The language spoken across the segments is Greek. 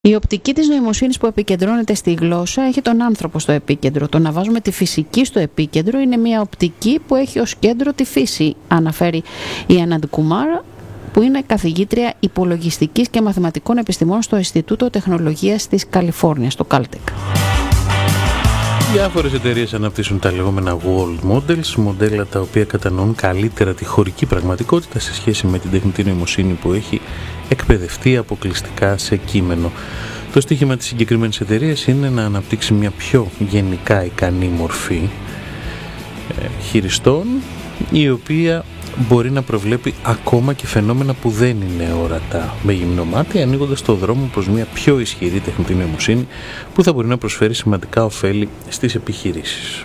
Η οπτική της νοημοσύνης που επικεντρώνεται στη γλώσσα έχει τον άνθρωπο στο επίκεντρο. Το να βάζουμε τη φυσική στο επίκεντρο είναι μια οπτική που έχει ως κέντρο τη φύση, αναφέρει η Άναντ Κουμάρ, που είναι καθηγήτρια υπολογιστικής και μαθηματικών επιστημών στο Ινστιτούτο Τεχνολογίας της Καλιφόρνιας, το Caltech. Διάφορες εταιρείες αναπτύσσουν τα λεγόμενα world models, μοντέλα τα οποία κατανοούν καλύτερα τη χωρική πραγματικότητα σε σχέση με την τεχνητή νοημοσύνη που έχει εκπαιδευτεί αποκλειστικά σε κείμενο. Το στοίχημα της συγκεκριμένης εταιρείας είναι να αναπτύξει μια πιο γενικά ικανή μορφή χειριστών, η οποία μπορεί να προβλέπει ακόμα και φαινόμενα που δεν είναι ορατά με γυμνό μάτι, ανοίγοντας το δρόμο προς μια πιο ισχυρή τεχνητή νοημοσύνη που θα μπορεί να προσφέρει σημαντικά ωφέλη στις επιχειρήσεις.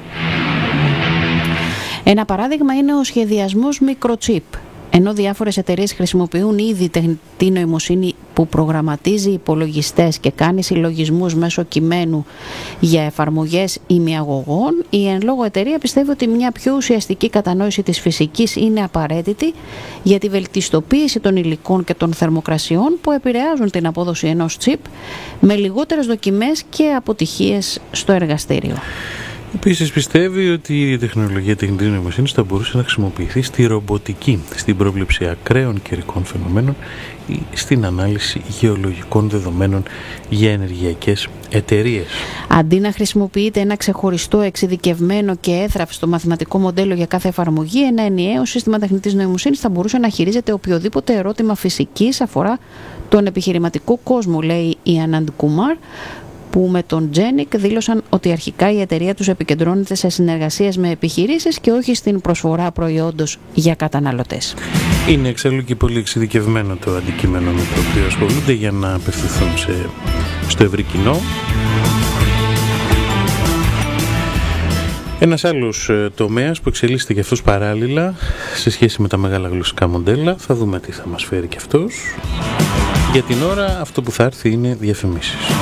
Ένα παράδειγμα είναι ο σχεδιασμός μικροτσίπ. Ενώ διάφορες εταιρείες χρησιμοποιούν ήδη τεχνητή νοημοσύνη που προγραμματίζει υπολογιστές και κάνει συλλογισμούς μέσω κειμένου για εφαρμογές ημιαγωγών, η εν λόγω εταιρεία πιστεύει ότι μια πιο ουσιαστική κατανόηση της φυσικής είναι απαραίτητη για τη βελτιστοποίηση των υλικών και των θερμοκρασιών που επηρεάζουν την απόδοση ενός τσιπ με λιγότερες δοκιμές και αποτυχίες στο εργαστήριο. Επίσης πιστεύει ότι η τεχνολογία τεχνητής νοημοσύνης θα μπορούσε να χρησιμοποιηθεί στη ρομποτική, στην πρόβλεψη ακραίων καιρικών φαινομένων ή στην ανάλυση γεωλογικών δεδομένων για ενεργειακές εταιρείες. Αντί να χρησιμοποιείται ένα ξεχωριστό, εξειδικευμένο και έθραυστο μαθηματικό μοντέλο για κάθε εφαρμογή, ένα ενιαίο σύστημα τεχνητής νοημοσύνης θα μπορούσε να χειρίζεται οποιοδήποτε ερώτημα φυσικής αφορά τον επιχειρηματικό κόσμο, λέει η Άναντ Κουμάρ, που με τον Τζένικ δήλωσαν ότι αρχικά η εταιρεία τους επικεντρώνεται σε συνεργασίες με επιχειρήσεις και όχι στην προσφορά προϊόντος για καταναλωτές. Είναι εξάλλου και πολύ εξειδικευμένο το αντικείμενο με το οποίο ασχολούνται για να απευθυνθούν στο ευρύ κοινό. Ένας άλλος τομέας που εξελίσσεται και αυτός παράλληλα σε σχέση με τα μεγάλα γλωσσικά μοντέλα, θα δούμε τι θα μας φέρει και αυτός. Για την ώρα αυτό που θα έρθει είναι διαφημίσεις.